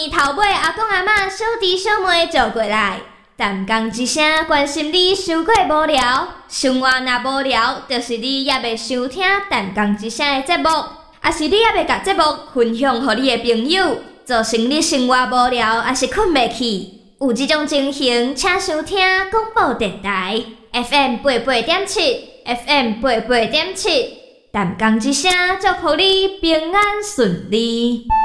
头尾阿公阿嬷、小弟小妹照过来，淡讲一声关心你伤过无聊。生活若无聊，就是你也袂想听淡讲一声的节目，也是你也袂甲节目分享予你的朋友，造成你生活无聊，也是困袂去。有这种情形，请收听广播电台 FM 88.7 FM 88.7，淡讲一声，祝福你平安顺利。